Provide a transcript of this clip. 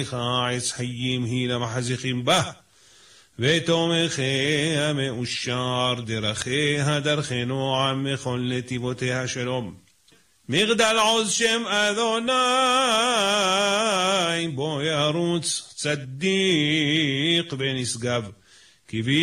עץ חיים היא למחזיקים בה, ותומכיה מאושר, דרכיה דרכי נועם, מכל נתיבותיה שלום. מגדל עוז שם אדוני, בו ירוץ צדיק ונשגב, כי